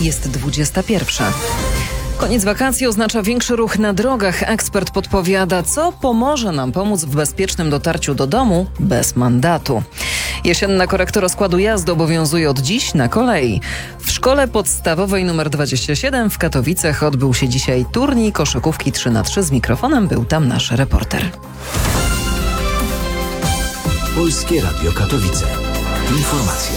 Jest 21. Koniec wakacji oznacza większy ruch na drogach. Ekspert podpowiada, co pomoże nam pomóc w bezpiecznym dotarciu do domu bez mandatu. Jesienna korekta rozkładu jazdy obowiązuje od dziś na kolei. W szkole podstawowej nr 27 w Katowicach odbył się dzisiaj turniej koszykówki 3x3. Z mikrofonem był tam nasz reporter. Polskie Radio Katowice. Informacje.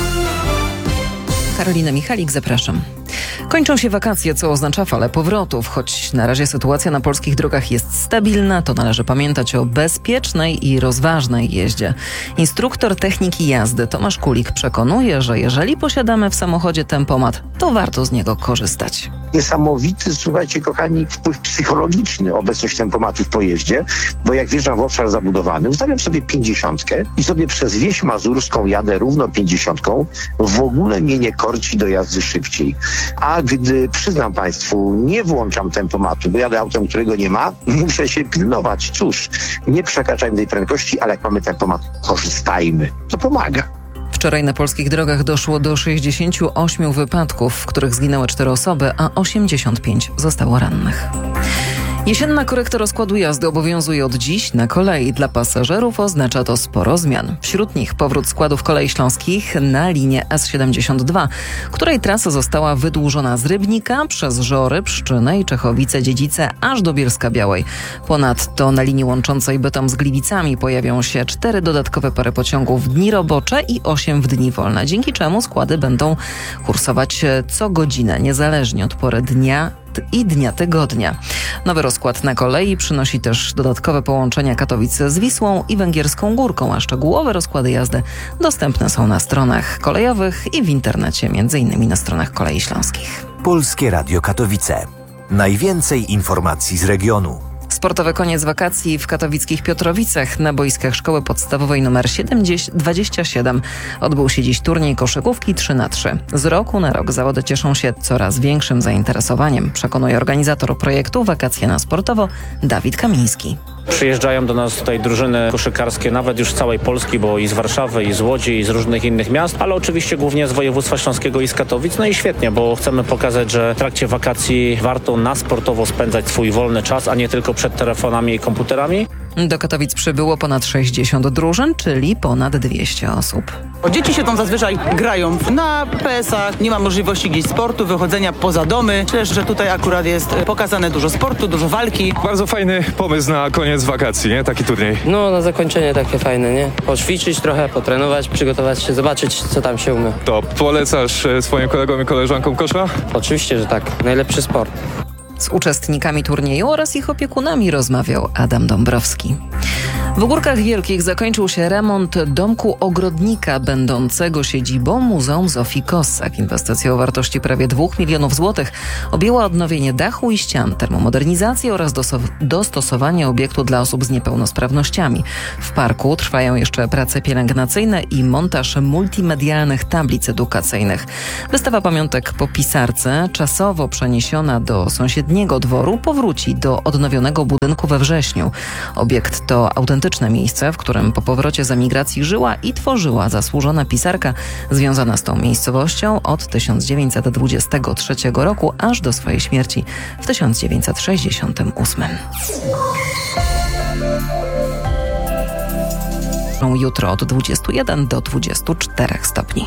Karolina Michalik, zapraszam. Kończą się wakacje, co oznacza falę powrotów. Choć na razie sytuacja na polskich drogach jest stabilna, to należy pamiętać o bezpiecznej i rozważnej jeździe. Instruktor techniki jazdy Tomasz Kulik przekonuje, że jeżeli posiadamy w samochodzie tempomat, to warto z niego korzystać. Niesamowity, słuchajcie kochani, wpływ psychologiczny obecność tempomatu w pojeździe, bo jak wjeżdżam w obszar zabudowany, ustawiam sobie 50 i sobie przez wieś mazurską jadę równo 50, w ogóle mnie nie korci do jazdy szybciej. A gdy, przyznam Państwu, nie włączam tempomatu, bo jadę autem, którego nie ma, muszę się pilnować. Cóż, nie przekraczajmy tej prędkości, ale jak mamy tempomat, korzystajmy. To pomaga. Wczoraj na polskich drogach doszło do 68 wypadków, w których zginęły 4 osoby, a 85 zostało rannych. Jesienna korekta rozkładu jazdy obowiązuje od dziś na kolei. Dla pasażerów oznacza to sporo zmian. Wśród nich powrót składów kolei śląskich na linię S72, której trasa została wydłużona z Rybnika przez Żory, Pszczynę i Czechowice-Dziedzice aż do Bielska-Białej. Ponadto na linii łączącej Bytom z Gliwicami pojawią się 4 dodatkowe pary pociągów w dni robocze i 8 w dni wolne, dzięki czemu składy będą kursować co godzinę, niezależnie od pory dnia i dnia tygodnia. Nowy rozkład na kolei przynosi też dodatkowe połączenia Katowic z Wisłą i Węgierską Górką, a szczegółowe rozkłady jazdy dostępne są na stronach kolejowych i w internecie, m.in. na stronach Kolei Śląskich. Polskie Radio Katowice. Najwięcej informacji z regionu. Sportowy koniec wakacji w katowickich Piotrowicach. Na boiskach szkoły podstawowej nr 27 odbył się dziś turniej koszykówki 3x3. Z roku na rok zawody cieszą się coraz większym zainteresowaniem, przekonuje organizator projektu Wakacje na sportowo Dawid Kamiński. Przyjeżdżają do nas tutaj drużyny koszykarskie, nawet już z całej Polski, bo i z Warszawy, i z Łodzi, i z różnych innych miast, ale oczywiście głównie z województwa śląskiego i z Katowic. No i świetnie, bo chcemy pokazać, że w trakcie wakacji warto na sportowo spędzać swój wolny czas, a nie tylko przed telefonami i komputerami. Do Katowic przybyło ponad 60 drużyn, czyli ponad 200 osób. Dzieci się tam zazwyczaj grają na PS-ach, nie ma możliwości gdzieś sportu, wychodzenia poza domy. Myślę, że tutaj akurat jest pokazane dużo sportu, dużo walki. Bardzo fajny pomysł na koniec wakacji, nie? Taki turniej. No, na zakończenie takie fajne, nie? Poćwiczyć trochę, potrenować, przygotować się, zobaczyć, co tam się umie. To polecasz swoim kolegom i koleżankom kosza? Oczywiście, że tak. Najlepszy sport. Z uczestnikami turnieju oraz ich opiekunami rozmawiał Adam Dąbrowski. W Ogórkach Wielkich zakończył się remont domku ogrodnika będącego siedzibą Muzeum Zofii Kossak. Inwestycja o wartości prawie 2 milionów złotych objęła odnowienie dachu i ścian, termomodernizację oraz dostosowanie obiektu dla osób z niepełnosprawnościami. W parku trwają jeszcze prace pielęgnacyjne i montaż multimedialnych tablic edukacyjnych. Wystawa pamiątek po pisarce, czasowo przeniesiona do sąsiedniego dworu, powróci do odnowionego budynku we wrześniu. Obiekt to autentyczne miejsce, w którym po powrocie z emigracji żyła i tworzyła zasłużona pisarka związana z tą miejscowością od 1923 roku aż do swojej śmierci w 1968. Jutro od 21 do 24 stopni.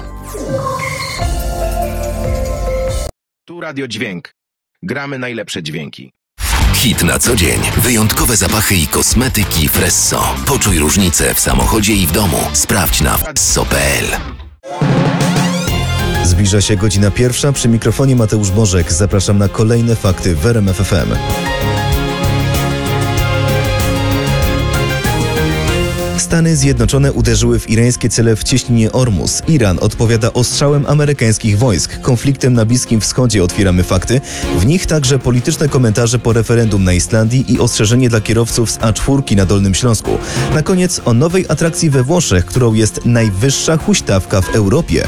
Tu Radio Dźwięk. Gramy najlepsze dźwięki. Hit na co dzień. Wyjątkowe zapachy i kosmetyki Fresso. Poczuj różnicę w samochodzie i w domu. Sprawdź na fresso.pl. Zbliża się godzina 1. Przy mikrofonie Mateusz Bożek. Zapraszam na kolejne fakty w RMF FM. Stany Zjednoczone uderzyły w irańskie cele w cieśninie Ormus. Iran odpowiada ostrzałem amerykańskich wojsk. Konfliktem na Bliskim Wschodzie otwieramy fakty. W nich także polityczne komentarze po referendum na Islandii i ostrzeżenie dla kierowców z A4 na Dolnym Śląsku. Na koniec o nowej atrakcji we Włoszech, którą jest najwyższa huśtawka w Europie.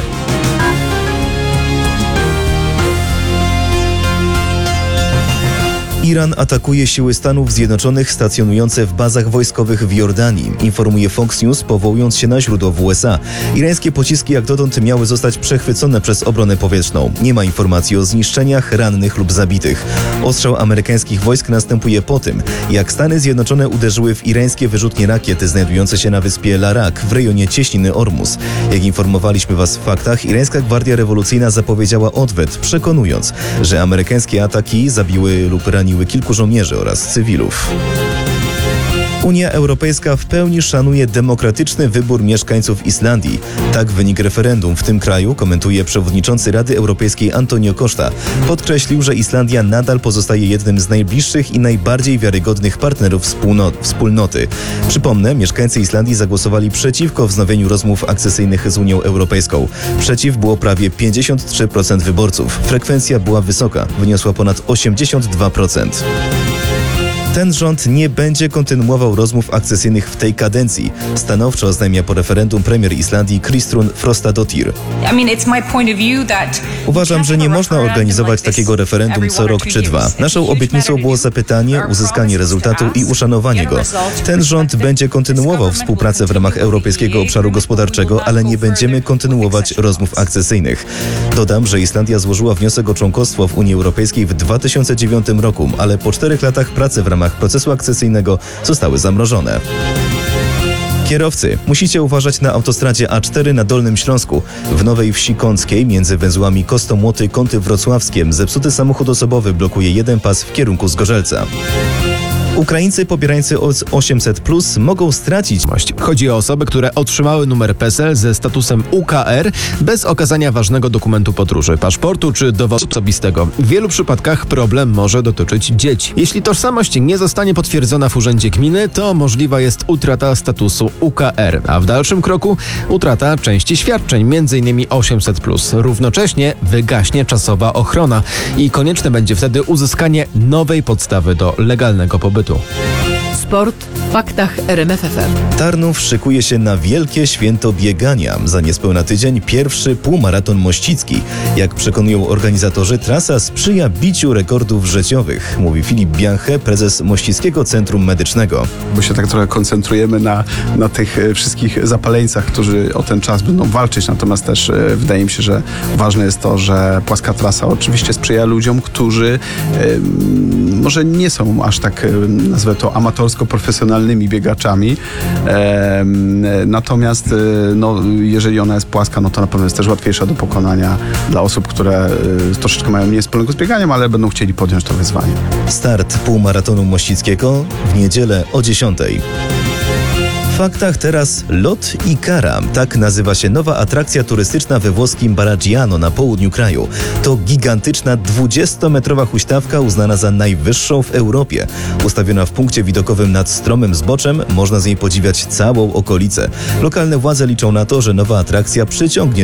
Iran atakuje siły Stanów Zjednoczonych stacjonujące w bazach wojskowych w Jordanii, informuje Fox News, powołując się na źródło w USA. Irańskie pociski jak dotąd miały zostać przechwycone przez obronę powietrzną. Nie ma informacji o zniszczeniach, rannych lub zabitych. Ostrzał amerykańskich wojsk następuje po tym, jak Stany Zjednoczone uderzyły w irańskie wyrzutnie rakiet znajdujące się na wyspie Larak w rejonie cieśniny Ormus. Jak informowaliśmy Was w faktach, irańska Gwardia Rewolucyjna zapowiedziała odwet, przekonując, że amerykańskie ataki zabiły lub raniły kilku żołnierzy oraz cywilów. Unia Europejska w pełni szanuje demokratyczny wybór mieszkańców Islandii. Tak wynik referendum w tym kraju komentuje przewodniczący Rady Europejskiej Antonio Costa. Podkreślił, że Islandia nadal pozostaje jednym z najbliższych i najbardziej wiarygodnych partnerów wspólnoty. Przypomnę, mieszkańcy Islandii zagłosowali przeciwko wznowieniu rozmów akcesyjnych z Unią Europejską. Przeciw było prawie 53% wyborców. Frekwencja była wysoka, wyniosła ponad 82%. Ten rząd nie będzie kontynuował rozmów akcesyjnych w tej kadencji. Stanowczo oznajmia po referendum premier Islandii Kristrún Frostadóttir. Uważam, że nie można organizować takiego referendum co rok czy dwa. Naszą obietnicą było zapytanie, uzyskanie rezultatu i uszanowanie go. Ten rząd będzie kontynuował współpracę w ramach Europejskiego Obszaru Gospodarczego, ale nie będziemy kontynuować rozmów akcesyjnych. Dodam, że Islandia złożyła wniosek o członkostwo w Unii Europejskiej w 2009 roku, ale po 4 latach pracy w ramach procesu akcesyjnego zostały zamrożone. Kierowcy, musicie uważać na autostradzie A4 na Dolnym Śląsku. W Nowej Wsi Kąckiej między węzłami Kostomłoty, Kąty Wrocławskie zepsuty samochód osobowy blokuje jeden pas w kierunku Zgorzelca. Ukraińcy pobierający 800+ mogą stracić. Chodzi o osoby, które otrzymały numer PESEL ze statusem UKR bez okazania ważnego dokumentu podróży, paszportu czy dowodu osobistego. W wielu przypadkach problem może dotyczyć dzieci. Jeśli tożsamość nie zostanie potwierdzona w urzędzie gminy, to możliwa jest utrata statusu UKR, a w dalszym kroku utrata części świadczeń, m.in. 800+. Równocześnie wygaśnie czasowa ochrona i konieczne będzie wtedy uzyskanie nowej podstawy do legalnego pobytu. Sport w faktach RMF FM. Tarnów szykuje się na wielkie święto biegania. Za niespełna tydzień pierwszy półmaraton mościcki. Jak przekonują organizatorzy, trasa sprzyja biciu rekordów życiowych, mówi Filip Bianche, prezes Mościckiego Centrum Medycznego. Bo się tak trochę koncentrujemy na tych wszystkich zapaleńcach, którzy o ten czas będą walczyć. Natomiast też wydaje mi się, że ważne jest to, że płaska trasa oczywiście sprzyja ludziom, którzy może nie są aż tak, nazwę to, amatorsko-profesjonalnymi biegaczami. Natomiast jeżeli ona jest płaska, no to na pewno jest też łatwiejsza do pokonania dla osób, które troszeczkę mają mniej wspólnego z bieganiem, ale będą chcieli podjąć to wyzwanie. Start półmaratonu mościckiego w niedzielę o 10:00. W faktach teraz lot i kara. Tak nazywa się nowa atrakcja turystyczna we włoskim Baraggiano na południu kraju. To gigantyczna 20-metrowa huśtawka uznana za najwyższą w Europie. Ustawiona w punkcie widokowym nad stromym zboczem, można z niej podziwiać całą okolicę. Lokalne władze liczą na to, że nowa atrakcja przyciągnie